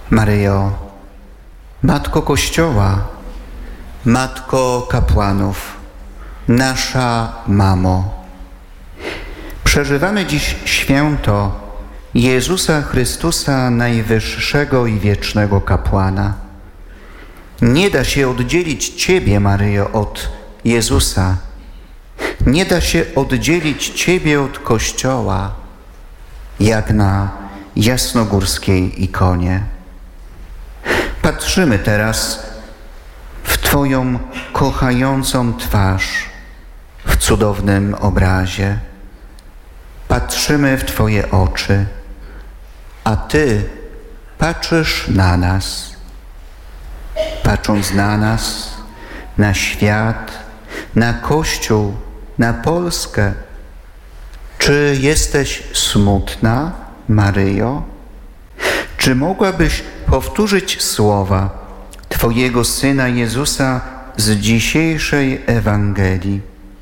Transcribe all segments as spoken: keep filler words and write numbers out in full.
Maryjo, Matko Kościoła, Matko kapłanów, nasza Mamo, przeżywamy dziś święto Jezusa Chrystusa, najwyższego i wiecznego kapłana. Nie da się oddzielić Ciebie, Maryjo, od Jezusa. Nie da się oddzielić Ciebie od Kościoła, jak na jasnogórskiej ikonie. Patrzymy teraz w Twoją kochającą twarz w cudownym obrazie. Patrzymy w Twoje oczy, a Ty patrzysz na nas. Patrząc na nas, na świat, na Kościół, na Polskę, czy jesteś smutna, Maryjo? Czy mogłabyś powtórzyć słowa Twojego Syna Jezusa z dzisiejszej Ewangelii?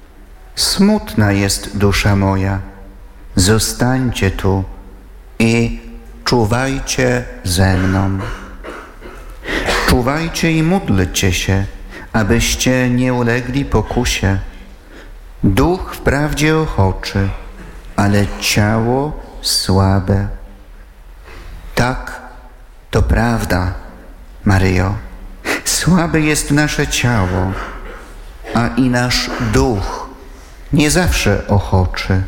Smutna jest dusza moja, zostańcie tu i czuwajcie ze mną. Czuwajcie i módlcie się, abyście nie ulegli pokusie. Duch wprawdzie ochoczy, ale ciało słabe. Tak, to prawda, Maryjo. Słabe jest nasze ciało, a i nasz duch nie zawsze ochoczy.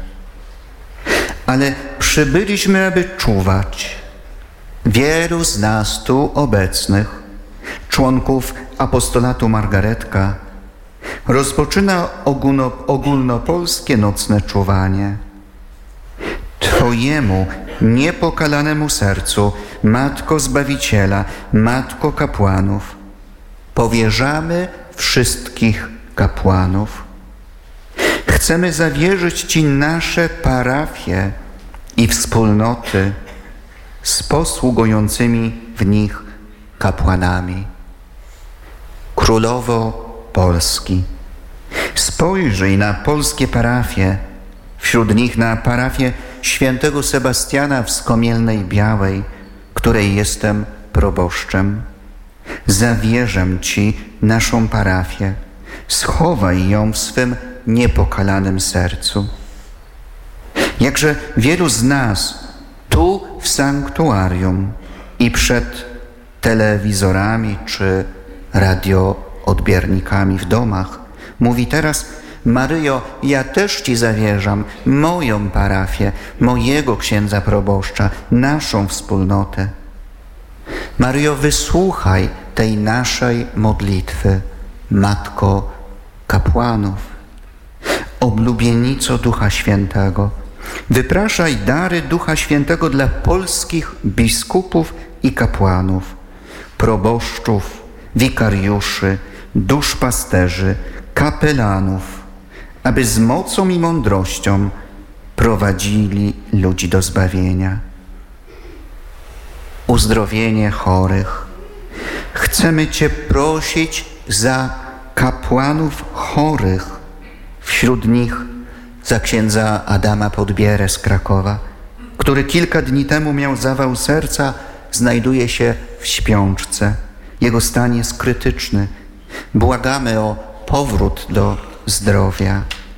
Ale przybyliśmy, aby czuwać. Wielu z nas tu obecnych, członków apostolatu Margaretka, rozpoczyna ogólno, ogólnopolskie nocne czuwanie. Twojemu niepokalanemu sercu, Matko Zbawiciela, Matko kapłanów, powierzamy wszystkich kapłanów. Chcemy zawierzyć Ci nasze parafie i wspólnoty z posługującymi w nich kapłanami. Królowo Polski, spojrzyj na polskie parafie, wśród nich na parafię świętego Sebastiana w Skomielnej Białej, której jestem proboszczem. Zawierzę Ci naszą parafię, schowaj ją w swym niepokalanym sercu. Jakże wielu z nas tu w sanktuarium i przed telewizorami czy radioodbiernikami w domach mówi teraz: Maryjo, ja też Ci zawierzam moją parafię, mojego księdza proboszcza, naszą wspólnotę. Maryjo, wysłuchaj tej naszej modlitwy, Matko kapłanów. Oblubienico Ducha Świętego, wypraszaj dary Ducha Świętego dla polskich biskupów i kapłanów, proboszczów, wikariuszy, duszpasterzy, kapelanów, aby z mocą i mądrością prowadzili ludzi do zbawienia. Uzdrowienie chorych. Chcemy Cię prosić za kapłanów chorych, wśród nich za księdza Adama Podbierę z Krakowa, który kilka dni temu miał zawał serca, znajduje się w śpiączce. Jego stan jest krytyczny. Błagamy o powrót do zdrowia.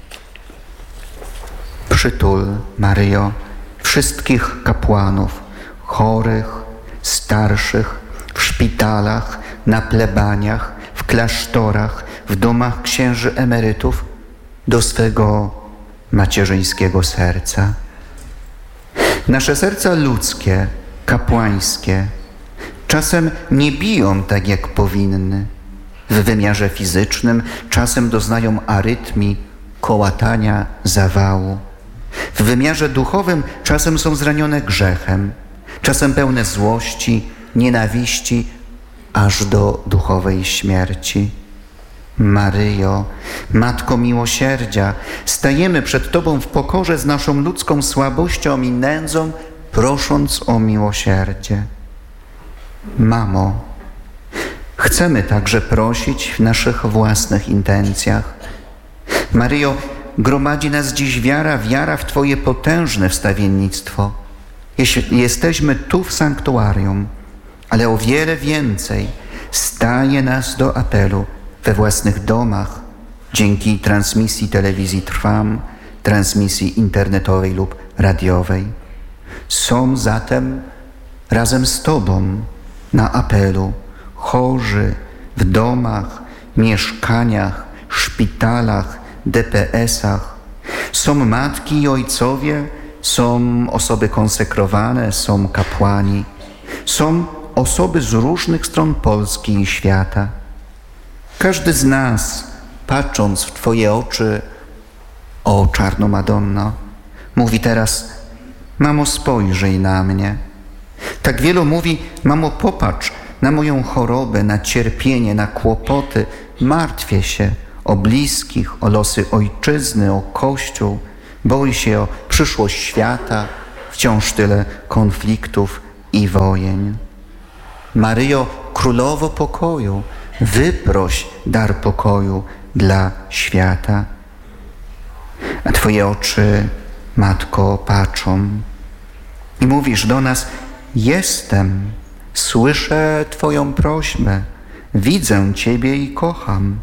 Przytul, Maryjo, wszystkich kapłanów, chorych, starszych, w szpitalach, na plebaniach, w klasztorach, w domach księży emerytów, do swego macierzyńskiego serca. Nasze serca ludzkie, kapłańskie, czasem nie biją tak, jak powinny. W wymiarze fizycznym czasem doznają arytmii, kołatania, zawału. W wymiarze duchowym czasem są zranione grzechem, czasem pełne złości, nienawiści, aż do duchowej śmierci. Maryjo, Matko miłosierdzia, stajemy przed Tobą w pokorze z naszą ludzką słabością i nędzą, prosząc o miłosierdzie. Mamo, chcemy także prosić w naszych własnych intencjach. Maryjo, gromadzi nas dziś wiara, wiara w Twoje potężne wstawiennictwo. Jeśli jesteśmy tu w sanktuarium, ale o wiele więcej staje nas do apelu we własnych domach dzięki transmisji telewizji Trwam, transmisji internetowej lub radiowej. Są zatem razem z Tobą na apelu chorzy w domach, mieszkaniach, szpitalach, D P S-ach. Są matki i ojcowie, są osoby konsekrowane, są kapłani, są osoby z różnych stron Polski i świata. Każdy z nas, patrząc w Twoje oczy, o czarno Madonno, mówi teraz: mamo, spojrzyj na mnie. Tak wielu mówi: mamo, popatrz na moją chorobę, na cierpienie, na kłopoty. Martwię się o bliskich, o losy ojczyzny, o Kościół. Boi się o przyszłość świata, wciąż tyle konfliktów i wojen. Maryjo, Królowo pokoju, wyproś dar pokoju dla świata. A Twoje oczy, Matko, patrzą i mówisz do nas: jestem, słyszę Twoją prośbę, widzę Ciebie i kocham.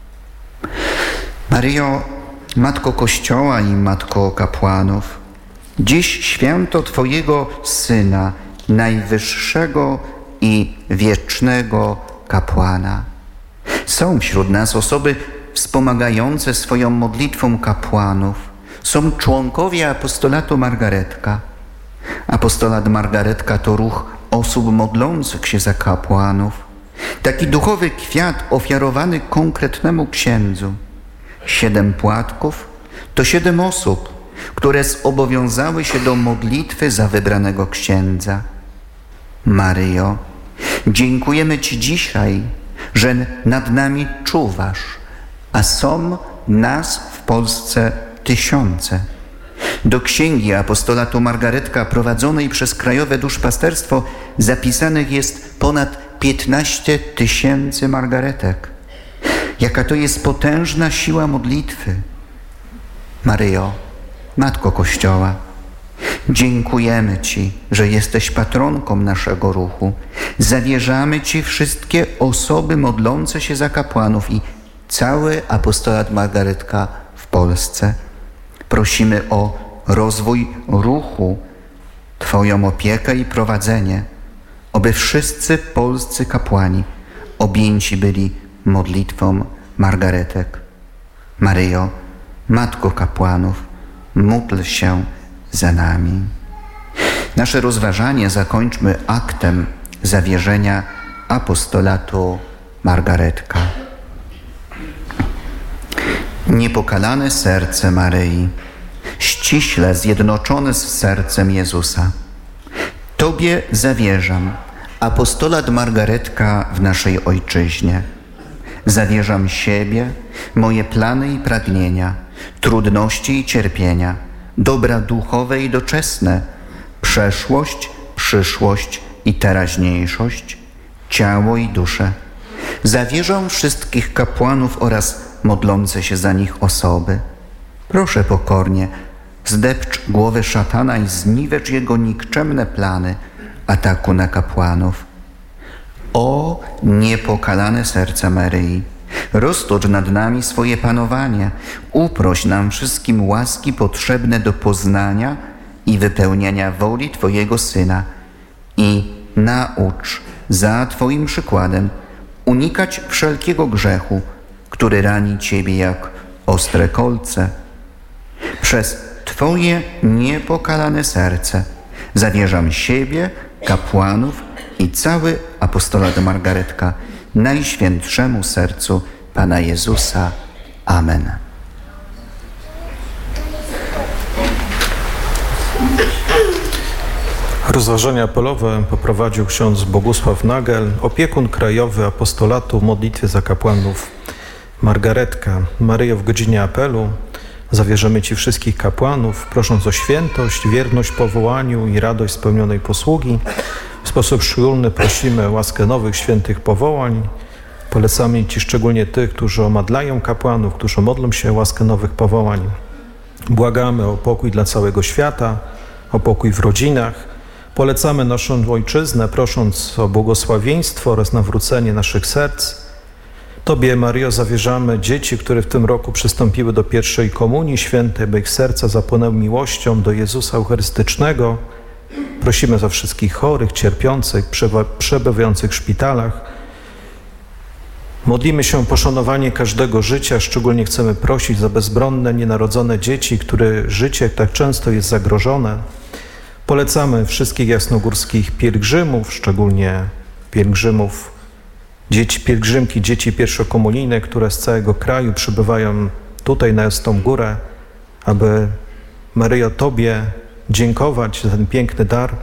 Maryjo, Matko Kościoła i Matko kapłanów, dziś święto Twojego Syna, najwyższego i wiecznego kapłana. Są wśród nas osoby wspomagające swoją modlitwą kapłanów. Są członkowie apostolatu Margaretka. Apostolat Margaretka to ruch osób modlących się za kapłanów. Taki duchowy kwiat ofiarowany konkretnemu księdzu. Siedem płatków to siedem osób, które zobowiązały się do modlitwy za wybranego księdza. Maryjo, dziękujemy Ci dzisiaj, że nad nami czuwasz, a są nas w Polsce tysiące. Do księgi apostolatu Margaretka prowadzonej przez Krajowe Duszpasterstwo zapisanych jest ponad piętnaście tysięcy margaretek. Jaka to jest potężna siła modlitwy. Maryjo, Matko Kościoła, dziękujemy Ci, że jesteś patronką naszego ruchu. Zawierzamy Ci wszystkie osoby modlące się za kapłanów i cały apostolat Margaretka w Polsce. Prosimy o rozwój ruchu, Twoją opiekę i prowadzenie, oby wszyscy polscy kapłani objęci byli modlitwą margaretek. Maryjo, Matko kapłanów, módl się za nami. Nasze rozważanie zakończmy aktem zawierzenia apostolatu Margaretka. Niepokalane serce Maryi, ściśle zjednoczone z sercem Jezusa. Tobie zawierzam apostolat Margaretka w naszej ojczyźnie. Zawierzam siebie, moje plany i pragnienia, trudności i cierpienia, dobra duchowe i doczesne, przeszłość, przyszłość i teraźniejszość, ciało i duszę. Zawierzam wszystkich kapłanów oraz modlące się za nich osoby. Proszę pokornie, zdepcz głowę szatana i zniwecz jego nikczemne plany ataku na kapłanów. O niepokalane serce Maryi, roztocz nad nami swoje panowanie, uproś nam wszystkim łaski potrzebne do poznania i wypełniania woli Twojego Syna i naucz za Twoim przykładem unikać wszelkiego grzechu, który rani Ciebie jak ostre kolce. Przez Twoje niepokalane serce zawierzam siebie, kapłanów i cały apostolat Margaretka Najświętszemu Sercu Pana Jezusa. Amen. Rozważania apelowe poprowadził ksiądz Bogusław Nagel, opiekun krajowy apostolatu modlitwy za kapłanów Margaretka. Maryjo, w godzinie apelu zawierzamy Ci wszystkich kapłanów, prosząc o świętość, wierność powołaniu i radość spełnionej posługi. W sposób szczególny prosimy o łaskę nowych świętych powołań. Polecamy Ci szczególnie tych, którzy omadlają kapłanów, którzy modlą się o łaskę nowych powołań. Błagamy o pokój dla całego świata, o pokój w rodzinach. Polecamy naszą ojczyznę, prosząc o błogosławieństwo oraz nawrócenie naszych serc. Tobie, Maryjo, zawierzamy dzieci, które w tym roku przystąpiły do pierwszej komunii świętej, by ich serca zapłonęły miłością do Jezusa Eucharystycznego. Prosimy za wszystkich chorych, cierpiących, przebywających w szpitalach. Modlimy się o poszanowanie każdego życia, szczególnie chcemy prosić za bezbronne, nienarodzone dzieci, które życie tak często jest zagrożone. Polecamy wszystkich jasnogórskich pielgrzymów, szczególnie pielgrzymów, dzieci, pielgrzymki, dzieci pierwszokomunijne, które z całego kraju przybywają tutaj na Jasną Górę, aby Maryjo Tobie dziękować za ten piękny dar.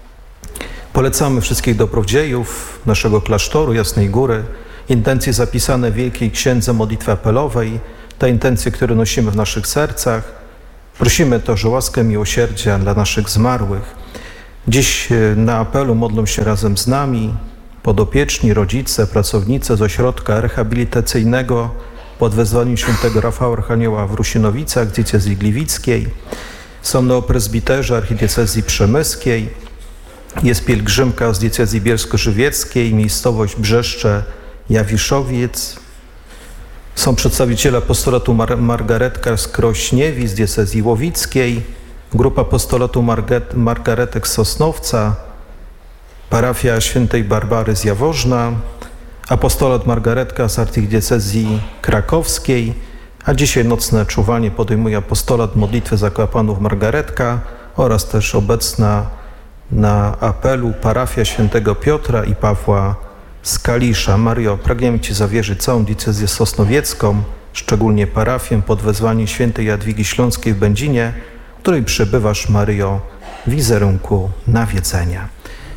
Polecamy wszystkich dobrodziejów naszego klasztoru Jasnej Góry, intencje zapisane w Wielkiej Księdze Modlitwy Apelowej, te intencje, które nosimy w naszych sercach. Prosimy też o łaskę miłosierdzia dla naszych zmarłych. Dziś na apelu modlą się razem z nami podopieczni, rodzice, pracownice z ośrodka rehabilitacyjnego pod wezwaniem świętego Rafała Archanioła w Rusinowicach, diecezji gliwickiej. Są neopresbiterzy archidiecezji przemyskiej. Jest pielgrzymka z diecezji bielsko-żywieckiej, miejscowość Brzeszcze Jawiszowiec. Są przedstawiciele apostolatu Mar Margaretka z Krośniewi, z diecezji łowickiej, grupa apostolatu Marget Margaretek z Sosnowca, parafia świętej Barbary z Jaworzna, apostolat Margaretka z archidiecezji krakowskiej, a dzisiaj nocne czuwanie podejmuje apostolat modlitwy za kapłanów Margaretka oraz też obecna na apelu parafia świętego Piotra i Pawła z Kalisza. Maryjo, pragniemy Ci zawierzyć całą diecezję sosnowiecką, szczególnie parafię pod wezwaniem świętej Jadwigi Śląskiej w Będzinie, w której przebywasz, Maryjo, wizerunku nawiedzenia.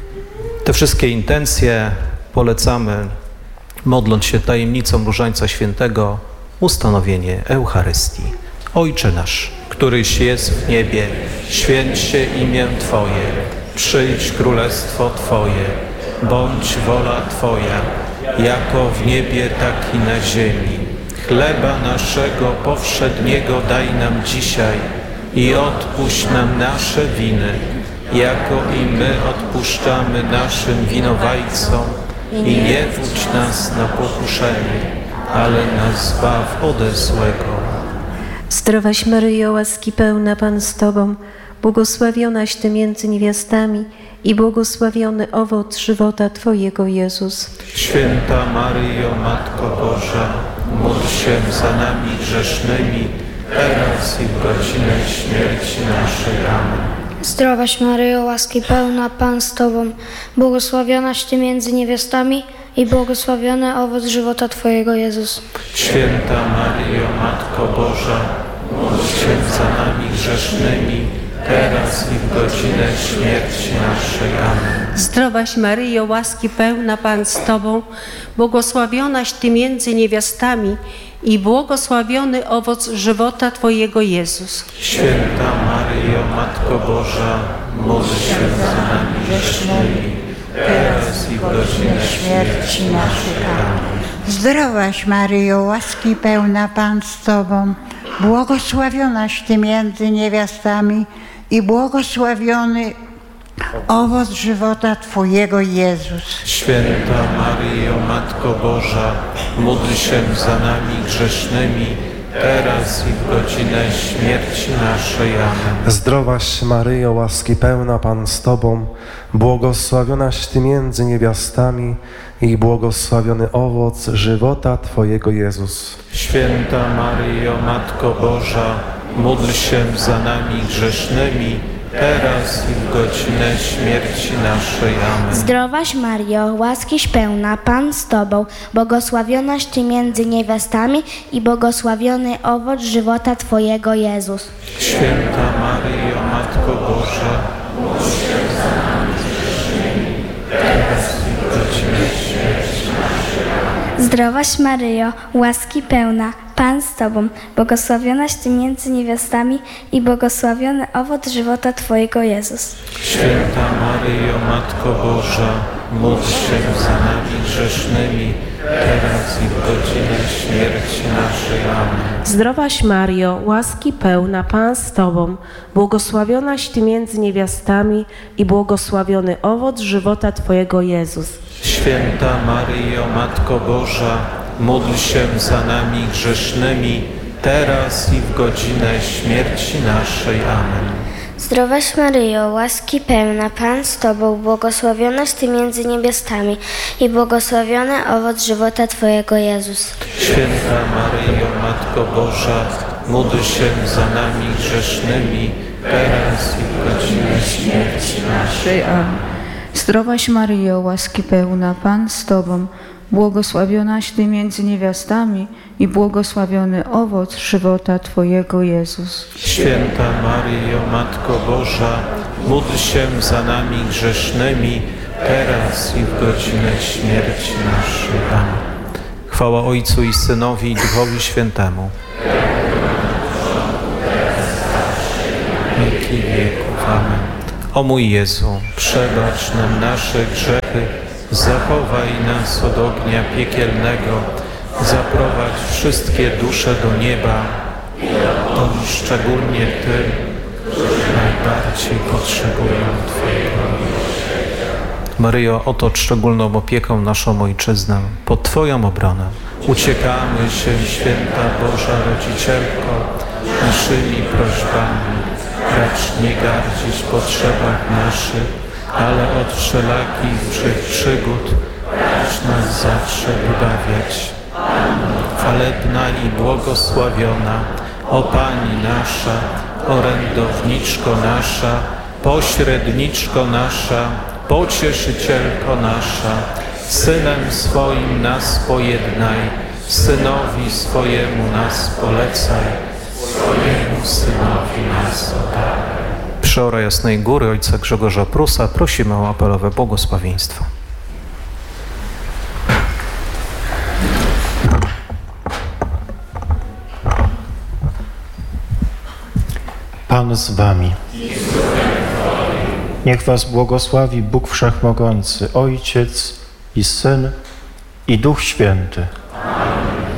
Te wszystkie intencje polecamy, modląc się tajemnicą Różańca Świętego, ustanowienie Eucharystii. Ojcze nasz, któryś jest w niebie, święć się imię Twoje, przyjdź królestwo Twoje, bądź wola Twoja, jako w niebie, tak i na ziemi. Chleba naszego powszedniego daj nam dzisiaj i odpuść nam nasze winy, jako i my odpuszczamy naszym winowajcom i nie wódź nas na pokuszenie, ale nas zbaw ode złego. Zdrowaś Maryjo, łaski pełna, Pan z Tobą, błogosławionaś Ty między niewiastami i błogosławiony owoc żywota Twojego, Jezus. Święta Maryjo, Matko Boża, módl się za nami grzesznymi, teraz i w godzinę śmierci naszej. Amen. Zdrowaś Maryjo, łaski pełna, Pan z Tobą, błogosławionaś Ty między niewiastami i błogosławiony owoc żywota Twojego, Jezus. Święta Maryjo, Matko Boża, módl się za nami grzesznymi, teraz i w godzinę śmierci naszej. Amen. Zdrowaś Maryjo, łaski pełna, Pan z Tobą, błogosławionaś Ty między niewiastami i błogosławiony owoc żywota Twojego, Jezus. Święta Maryjo, Matko Boża, módl się za nami grzesznymi, teraz i w godzinę śmierci naszej. Amen. Zdrowaś Maryjo, łaski pełna, Pan z Tobą, błogosławionaś Ty między niewiastami i błogosławiony owoc żywota Twojego, Jezus. Święta Maryjo, Matko Boża, módl się za nami grzesznymi, teraz i w godzinę śmierci naszej. Amen. Zdrowaś Maryjo, łaski pełna, Pan z Tobą, błogosławionaś Ty między niewiastami i błogosławiony owoc żywota Twojego, Jezus. Święta Maryjo, Matko Boża, módl się za nami grzesznymi, teraz i w godzinę śmierci naszej. Amen. Zdrowaś Maryjo, łaskiś pełna, Pan z Tobą, błogosławionaś Ty między niewiastami i błogosławiony owoc żywota Twojego, Jezus. Święta Maryjo, Matko Boża, módl się za nami grzesznymi, teraz i w godzinę śmierci naszej. Amen. Zdrowaś Maryjo, łaski pełna, Pan z Tobą, błogosławionaś Ty między niewiastami i błogosławiony owoc żywota Twojego, Jezus. Święta Maryjo, Matko Boża, módl się za nami grzesznymi, teraz i w godzinę śmierci naszej. Amen. Zdrowaś Maryjo, łaski pełna, Pan z Tobą, błogosławionaś Ty między niewiastami i błogosławiony owoc żywota Twojego, Jezus. Święta Maryjo, Matko Boża, módl się za nami grzesznymi, teraz i w godzinę śmierci naszej. Amen. Zdrowaś Maryjo, łaski pełna, Pan z Tobą, błogosławionaś Ty między niewiastami i błogosławiony owoc żywota Twojego, Jezus. Święta Maryjo, Matko Boża, módl się za nami grzesznymi, teraz i w godzinę śmierci naszej. Amen. Zdrowaś Maryjo, łaski pełna, Pan z Tobą, błogosławionaś Ty między niewiastami i błogosławiony owoc żywota Twojego, Jezus. Święta Maryjo, Matko Boża, módl się za nami grzesznymi, teraz i w godzinę śmierci naszej. Amen. Chwała Ojcu i Synowi i Duchowi Świętemu. Wieki wieków. Amen. O mój Jezu, przebacz nam nasze grzechy, zachowaj nas od ognia piekielnego, zaprowadź wszystkie dusze do nieba, pomóż szczególnie tym, którzy najbardziej potrzebują Twojego miłosierdzia. Maryjo, otocz szczególną opieką naszą Ojczyznę, pod Twoją obronę. Uciekamy się, Święta Boża Rodzicielko, naszymi prośbami, racz nie gardzić potrzebach naszych, ale od wszelakich przygód racz nas zawsze wybawiać. Chwalebna i błogosławiona, o Pani nasza, orędowniczko nasza, pośredniczko nasza, pocieszycielko nasza, Synem swoim nas pojednaj, Synowi swojemu nas polecaj, swojemu Synowi nas oddaj. Przeora Jasnej Góry, ojca Grzegorza Prusa, prosimy o apelowe błogosławieństwo. Pan z wami. Niech was błogosławi Bóg Wszechmogący, Ojciec i Syn i Duch Święty.